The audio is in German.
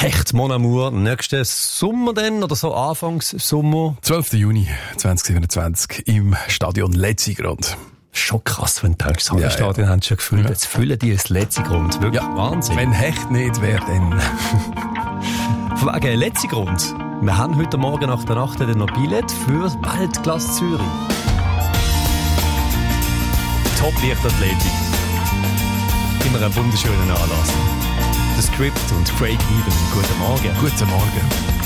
Hecht Mon Amour, nächsten Sommer dann, oder so Anfangs Sommer? 12. Juni 2027 im Stadion Letzigrund. Schon krass, wenn du denkst, das Stadion haben schon gefüllt. Ja. Jetzt füllen die das Letzigrund. Wirklich Wahnsinn. Wenn Hecht nicht wäre, dann... Von wegen Letzigrund. Wir haben heute Morgen nach der Nacht dann noch Billett für Weltklasse Zürich. Top-Leichtathletik. Immer einen wunderschönen Anlass. The Script und Craig Even. Guten Morgen. Guten Morgen.